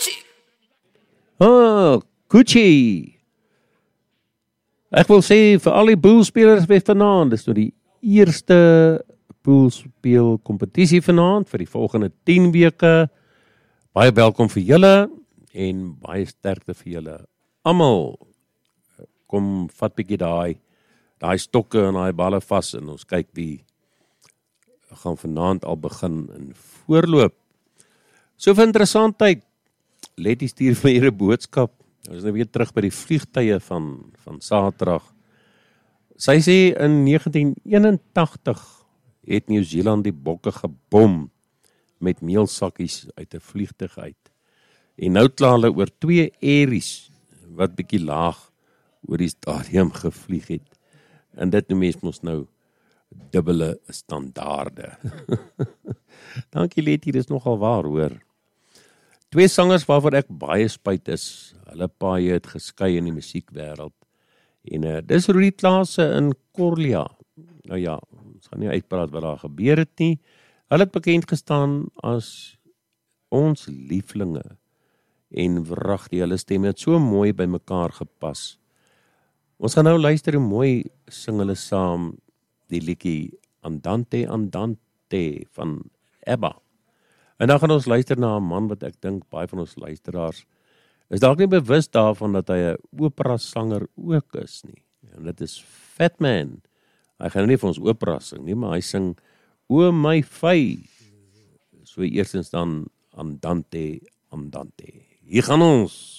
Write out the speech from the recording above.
Gucci. Ek wil sê vir al die boelspelers by vanaand, dis nou die eerste boelspeel kompetisie vanaand vir die volgende 10 weke. Baie welkom vir julle en baie sterkte vir julle almal. Kom vat bietjie daai stokke en daai balle vas en ons kyk wie gaan vanaand al begin in voorloop. So vir interessantheid, Letty stuur vir hierdie boodskap. Ons is nou weer terug by die vliegtye van Saterdag. Sy sê in 1981 het Nieu-Seeland die bokke gebom met meelsakkies uit 'n vliegtuig uit. En nou kla hulle oor 2 Aries wat bietjie laag oor die stadium gevlieg het. En dit noem mens mos nou dubbele standaarde. Dankie Letty, dis nogal waar hoor. 2 sangers waarvoor ek baie spyt is, hulle paai het geskei in die musiekwêreld. En dis Rudy Klase in Corlia. Nou ja, ons gaan nie uitpraat wat daar gebeur het nie. Hulle het bekend gestaan as ons lieflinge. En wragtig, hulle stemme het so mooi by mekaar gepas. Ons gaan nou luister hoe mooi sing hulle saam die liedjie Andante Andante van ABBA. En dan gaan ons luister na 'n man wat ek dink baie van ons luisteraars is dalk nie bewus daarvan dat hy 'n opera sanger ook is nie. En dit is Fat Man. Hy gaan nie vir ons opera sing nie, maar hy sing O my vy. So eerstens dan Andante Andante. Hier gaan ons.